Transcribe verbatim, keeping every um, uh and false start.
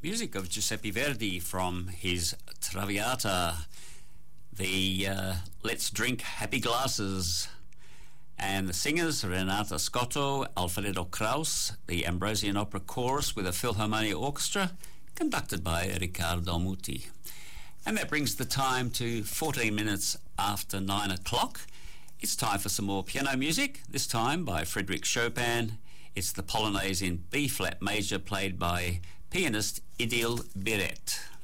music of Giuseppe Verdi from his Traviata, the uh, Let's Drink Happy Glasses. And the singers, Renata Scotto, Alfredo Kraus, the Ambrosian Opera Chorus with a Philharmonia Orchestra, conducted by Riccardo Muti. And that brings the time to fourteen minutes after nine o'clock. It's time for some more piano music, this time by Frédéric Chopin. It's the Polonaise in B-flat major, played by pianist Idil Biret.